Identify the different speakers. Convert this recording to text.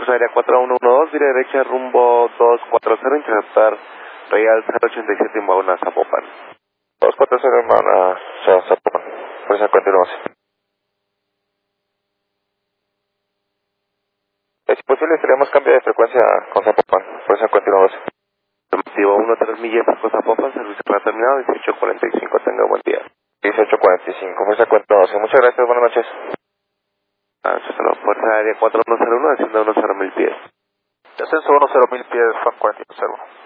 Speaker 1: Fuerza Aérea 4112, vía derecha rumbo 240, interceptar Royal 087 en Mauna, Zapopan.
Speaker 2: 240 en Mauna, Zapopan. Fuerza, continuamos. Es posible, tenemos cambio de frecuencia con Zapopan. Fuerza, continuamos.
Speaker 1: Motivo 13 millas con Zapopan, servicio para terminado, 1845, tenga buen día.
Speaker 2: 1845, fuerza, continuamos. Muchas gracias, buenas noches.
Speaker 1: Fuerza Aérea 4101, desciende a 10.000 pies.
Speaker 2: Descenso 10.000 pies, Fan 41, observo.